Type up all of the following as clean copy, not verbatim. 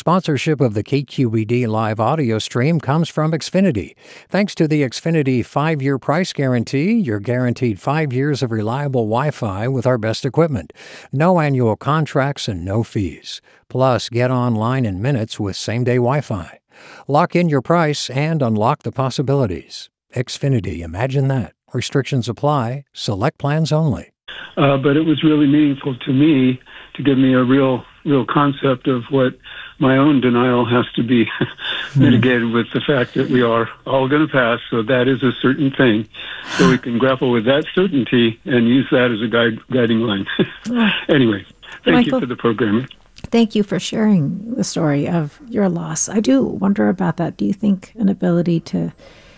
Sponsorship of the KQED live audio stream comes from Xfinity. Thanks to the Xfinity 5-year price guarantee, you're guaranteed 5 years of reliable Wi-Fi with our best equipment. No annual contracts and no fees. Plus, get online in minutes with same-day Wi-Fi. Lock in your price and unlock the possibilities. Xfinity, imagine that. Restrictions apply. Select plans only. But it was really meaningful to me to give me a real concept of what my own denial has to be mitigated with the fact that we are all going to pass, so that is a certain thing. So we can grapple with that certainty and use that as a guiding line. Anyway, thank you for the program. Thank you for sharing the story of your loss. I do wonder about that. Do you think an ability to,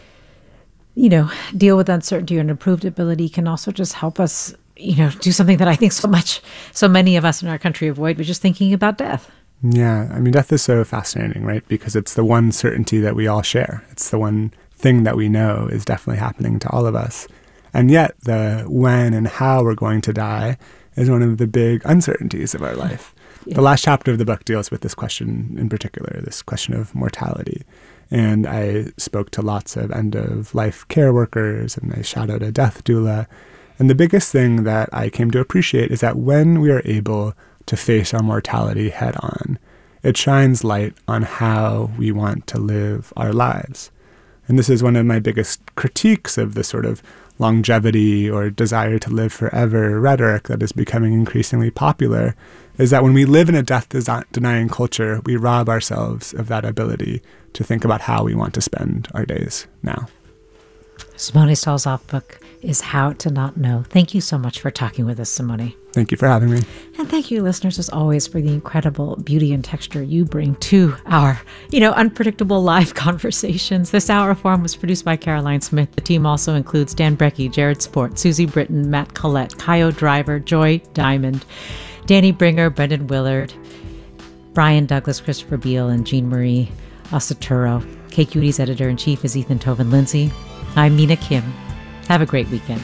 deal with uncertainty or an improved ability can also just help us, do something that I think so many of us in our country avoid, which is thinking about death? Yeah, I mean, death is so fascinating, right? Because it's the one certainty that we all share. It's the one thing that we know is definitely happening to all of us. And yet the when and how we're going to die is one of the big uncertainties of our life. Yeah. The last chapter of the book deals with this question in particular, this question of mortality. And I spoke to lots of end-of-life care workers, and I shadowed a death doula. And the biggest thing that I came to appreciate is that when we are able to face our mortality head on, it shines light on how we want to live our lives. And this is one of my biggest critiques of the sort of longevity or desire to live forever rhetoric that is becoming increasingly popular, is that when we live in a death-denying culture, we rob ourselves of that ability to think about how we want to spend our days now. Simone Stahl's book is How to Not Know. Thank you so much for talking with us, Simone. Thank you for having me. And thank you, listeners, as always, for the incredible beauty and texture you bring to our, unpredictable live conversations. This Hour of Forum was produced by Caroline Smith. The team also includes Dan Brecky, Jared Sport, Susie Britton, Matt Collette, Kaio Driver, Joy Diamond, Danny Bringer, Brendan Willard, Brian Douglas, Christopher Beal, and Jean Marie Osaturo. KQED's editor-in-chief is Ethan Toven Lindsay. I'm Mina Kim. Have a great weekend.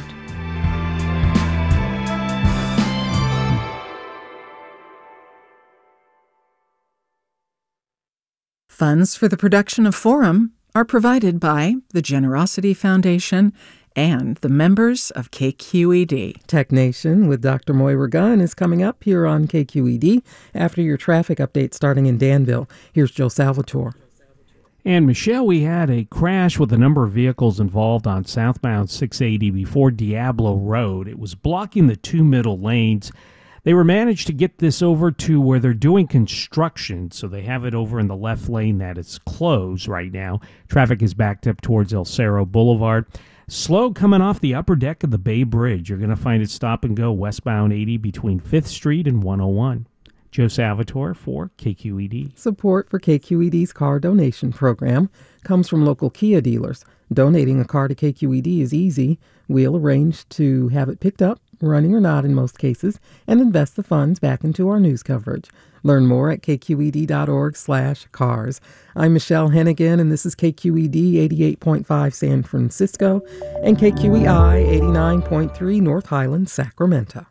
Funds for the production of Forum are provided by the Generosity Foundation and the members of KQED. Tech Nation with Dr. Moira Gunn is coming up here on KQED after your traffic update starting in Danville. Here's Joe Salvatore. And Michelle, we had a crash with a number of vehicles involved on southbound 680 before Diablo Road. It was blocking the two middle lanes. They were managed to get this over to where they're doing construction, so they have it over in the left lane that is closed right now. Traffic is backed up towards El Cerro Boulevard. Slow coming off the upper deck of the Bay Bridge. You're going to find it stop and go westbound 80 between 5th Street and 101. Joe Salvatore for KQED. Support for KQED's car donation program comes from local Kia dealers. Donating a car to KQED is easy. We'll arrange to have it picked up, running or not in most cases, and invest the funds back into our news coverage. Learn more at kqed.org/cars. I'm Michelle Hennigan, and this is KQED 88.5 San Francisco and KQEI 89.3 North Highlands, Sacramento.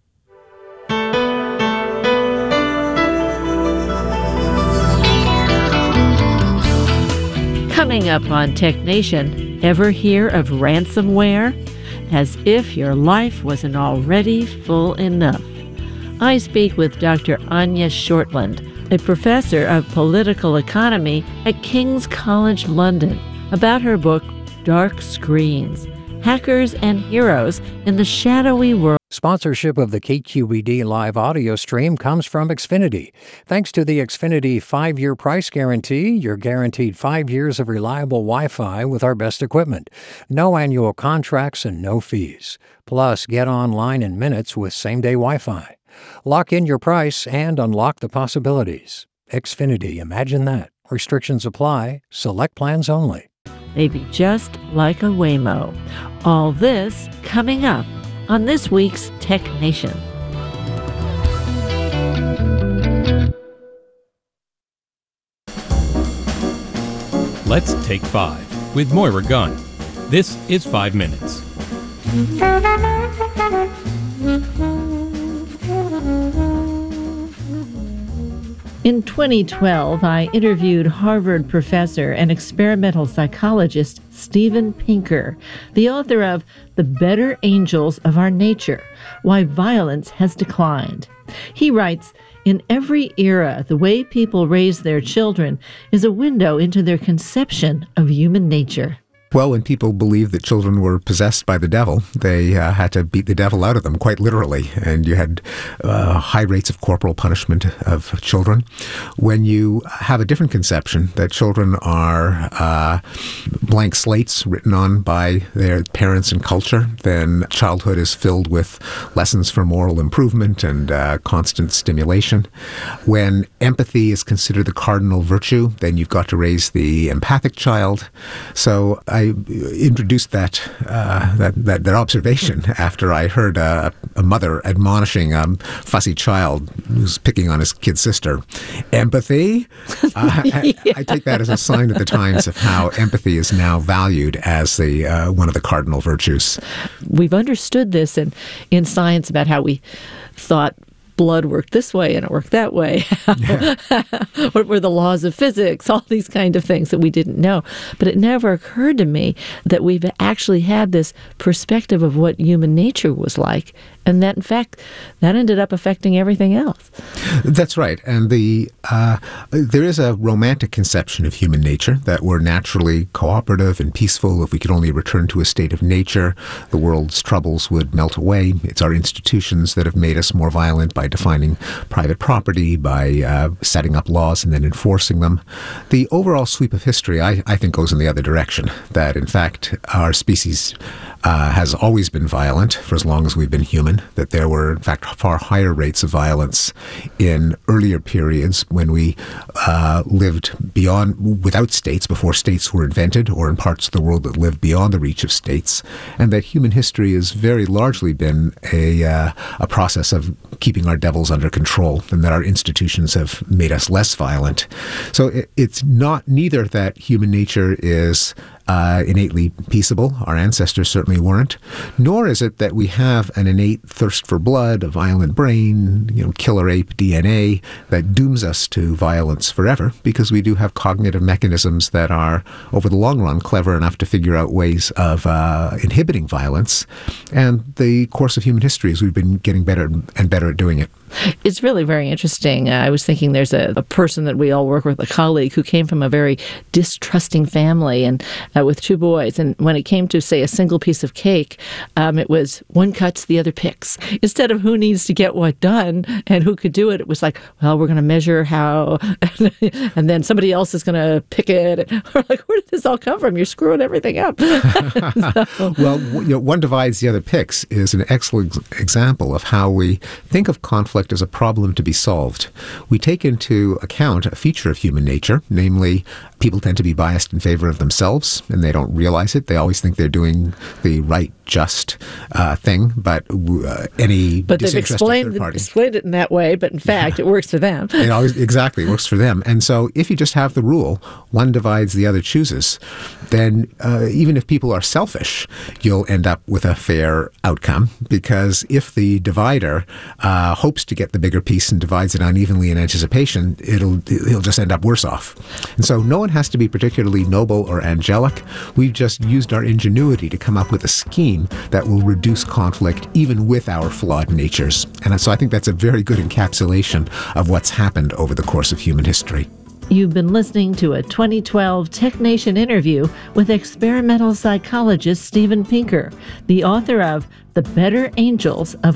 Coming up on Tech Nation, ever hear of ransomware? As if your life wasn't already full enough. I speak with Dr. Anya Shortland, a professor of political economy at King's College London, about her book, Dark Screens, Hackers and Heroes in the Shadowy World. Sponsorship of the KQED live audio stream comes from Xfinity. Thanks to the Xfinity 5-year price guarantee, you're guaranteed 5 years of reliable Wi-Fi with our best equipment. No annual contracts and no fees. Plus, get online in minutes with same-day Wi-Fi. Lock in your price and unlock the possibilities. Xfinity, imagine that. Restrictions apply. Select plans only. Maybe just like a Waymo. All this coming up on this week's Tech Nation. Let's Take 5 with Moira Gunn. This is 5 Minutes. In 2012, I interviewed Harvard professor and experimental psychologist Steven Pinker, the author of The Better Angels of Our Nature: Why Violence Has Declined. He writes, "In every era, the way people raise their children is a window into their conception of human nature." Well, when people believed that children were possessed by the devil, they had to beat the devil out of them, quite literally. And you had high rates of corporal punishment of children. When you have a different conception, that children are blank slates written on by their parents and culture, then childhood is filled with lessons for moral improvement and constant stimulation. When empathy is considered the cardinal virtue, then you've got to raise the empathic child. So I introduced that observation after I heard a mother admonishing a fussy child who's picking on his kid sister. Empathy? I take that as a sign of the times of how empathy is now valued as one of the cardinal virtues. We've understood this in science about how we thought blood worked this way and it worked that way. What were the laws of physics? All these kind of things that we didn't know. But it never occurred to me that we've actually had this perspective of what human nature was like, and that, in fact, that ended up affecting everything else. That's right. And there is a romantic conception of human nature, that we're naturally cooperative and peaceful. If we could only return to a state of nature, the world's troubles would melt away. It's our institutions that have made us more violent by defining private property, by setting up laws and then enforcing them. The overall sweep of history, I think, goes in the other direction, that, in fact, our species has always been violent for as long as we've been human, that there were, in fact, far higher rates of violence in earlier periods when we lived without states, before states were invented, or in parts of the world that lived beyond the reach of states, and that human history has very largely been a process of keeping our devils under control, and that our institutions have made us less violent. So it's neither that human nature is innately peaceable. Our ancestors certainly weren't. Nor is it that we have an innate thirst for blood, a violent brain, killer ape DNA that dooms us to violence forever, because we do have cognitive mechanisms that are, over the long run, clever enough to figure out ways of inhibiting violence. And the course of human history is we've been getting better and better at doing it. It's really very interesting. I was thinking there's a person that we all work with, a colleague, who came from a very distrusting family and with two boys. And when it came to, say, a single piece of cake, it was one cuts, the other picks. Instead of who needs to get what done and who could do it, it was like, well, we're going to measure how, and then somebody else is going to pick it. We're like, where did this all come from? You're screwing everything up. Well, one divides, the other picks is an excellent example of how we think of conflict as a problem to be solved. We take into account a feature of human nature, namely, people tend to be biased in favor of themselves, and they don't realize it. They always think they're doing the right, just thing, but any disinterested third party. They've explained it in that way, but in fact, it works for them. It always exactly works for them. And so if you just have the rule, one divides, the other chooses, then even if people are selfish, you'll end up with a fair outcome, because if the divider hopes to get the bigger piece and divides it unevenly in anticipation, he'll just end up worse off. And so no one has to be particularly noble or angelic. We've just used our ingenuity to come up with a scheme that will reduce conflict even with our flawed natures. And so I think that's a very good encapsulation of what's happened over the course of human history. You've been listening to a 2012 TechNation interview with experimental psychologist Steven Pinker, the author of The Better Angels of